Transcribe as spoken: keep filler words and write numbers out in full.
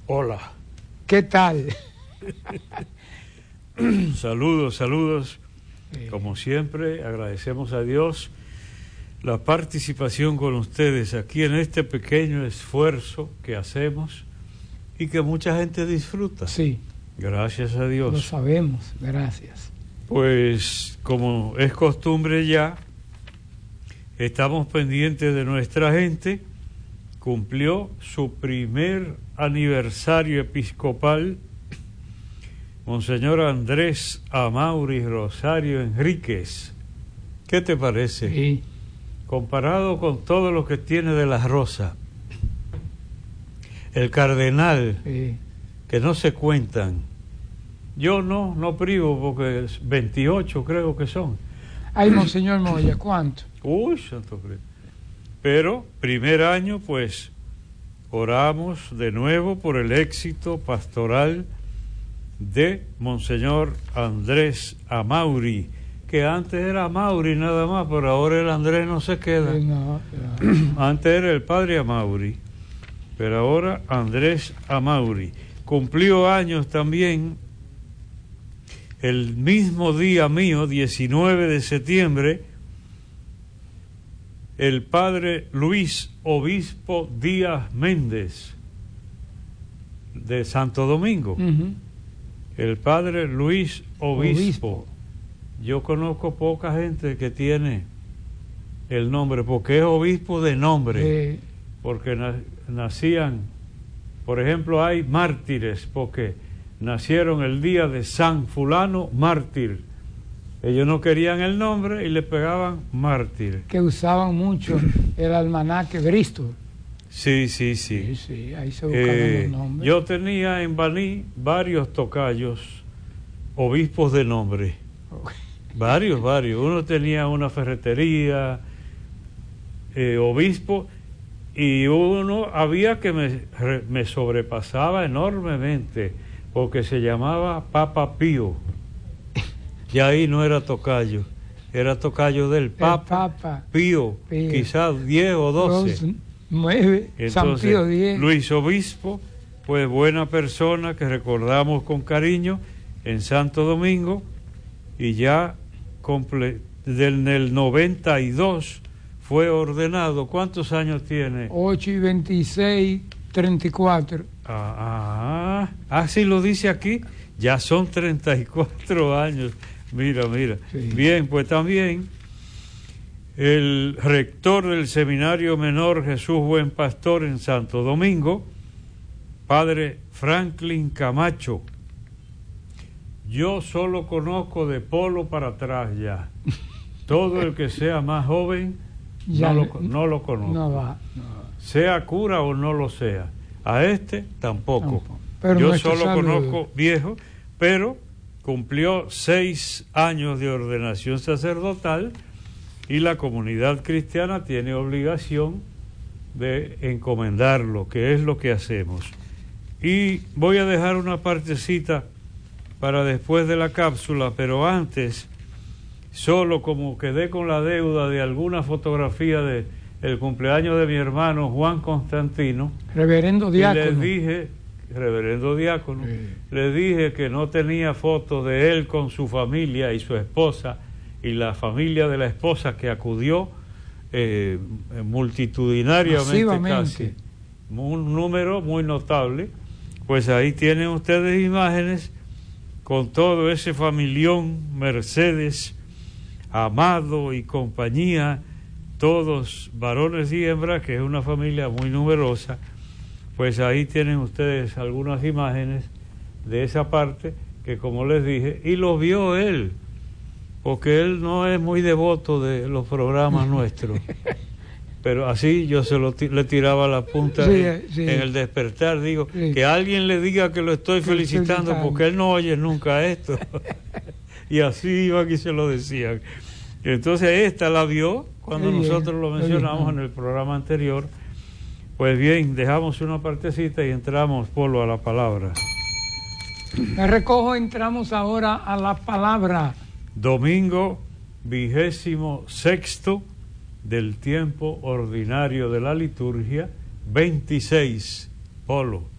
Hola. ¿Qué tal? Saludos, saludos. Como siempre, agradecemos a Dios la participación con ustedes aquí en este pequeño esfuerzo que hacemos y que mucha gente disfruta. Sí. Gracias a Dios. Lo sabemos, gracias. Pues, como es costumbre ya, estamos pendientes de nuestra gente. Cumplió su primer aniversario episcopal Monseñor Andrés Amaury Rosario Enríquez. ¿Qué te parece? Sí. Comparado con todo lo que tiene de la Rosa, el cardenal, Sí. que no se cuentan. Yo no, no privo porque veintiocho creo que son. Ay, Monseñor Moya, ¿cuánto? Uy, santo Cristo. Pero, primer año, pues, oramos de nuevo por el éxito pastoral de Monseñor Andrés Amaury, que antes era Amaury nada más, pero ahora el Andrés no se queda. Sí, no, no. Antes era el padre Amaury, pero ahora Andrés Amaury. Cumplió años también el mismo día mío, diecinueve de septiembre, el padre Luis Obispo Díaz Méndez, de Santo Domingo. Uh-huh. El padre Luis Obispo. Obispo. Yo conozco poca gente que tiene el nombre, porque es obispo de nombre, Eh, porque na- nacían, por ejemplo, hay mártires, porque nacieron el día de San Fulano Mártir. Ellos no querían el nombre y le pegaban mártir. que usaban mucho el almanaque Bristol. Sí, sí, sí. Sí, sí, ahí se buscaban Eh, los nombres. yo tenía en Baní varios tocayos, obispos de nombre. Varios, varios. Uno tenía una ferretería, eh, obispo, y uno había que me, re- me sobrepasaba enormemente, porque se llamaba Papa Pío. Y ahí no era tocayo, era tocayo del Papa, Papa Pío, Pío. quizás diez o doce. Dos, nueve, San Entonces, Pío diez. Luis Obispo, pues buena persona que recordamos con cariño en Santo Domingo, y ya comple- del, del noventa y dos fue ordenado. ¿Cuántos años tiene? ocho y veintiséis, treinta y cuatro. Ah, ah, ah, sí lo dice aquí, ya son treinta y cuatro años. Mira, mira. Sí. Bien, pues también el rector del Seminario Menor Jesús Buen Pastor en Santo Domingo, padre Franklin Camacho. Yo solo conozco de Polo para atrás ya. Todo el que sea más joven Ya no, le- lo, no lo conozco. No va, no va. Sea cura o no lo sea. A este tampoco. Tampoco. Pero Yo nuestro solo saludo. conozco viejo, pero cumplió seis años de ordenación sacerdotal y la comunidad cristiana tiene obligación de encomendarlo, que es lo que hacemos. Y voy a dejar una partecita para después de la cápsula, pero antes, solo como quedé con la deuda de alguna fotografía de el cumpleaños de mi hermano Juan Constantino, Reverendo y diácono. les dije, reverendo diácono, Sí. le dije que no tenía fotos de él con su familia y su esposa y la familia de la esposa que acudió eh, multitudinariamente Masivamente. casi, un número muy notable. Pues ahí tienen ustedes imágenes con todo ese familión, Mercedes, Amado y compañía, todos varones y hembras, que es una familia muy numerosa. Pues ahí tienen ustedes algunas imágenes de esa parte que, como les dije, y lo vio él, porque él no es muy devoto de los programas nuestros, pero así yo se lo ti- le tiraba la punta Sí, en, sí. en el despertar, digo, Sí. que alguien le diga que lo estoy Que felicitando, felicitando. porque él no oye nunca esto. Y así iban y se lo decían. Entonces esta la vio cuando Qué bien, nosotros lo qué mencionamos bien. en el programa anterior. Pues bien, dejamos una partecita y entramos, Polo, a la palabra. Me recojo, entramos ahora a la palabra. Domingo vigésimo sexto del tiempo ordinario de la liturgia, veintiséis, Polo.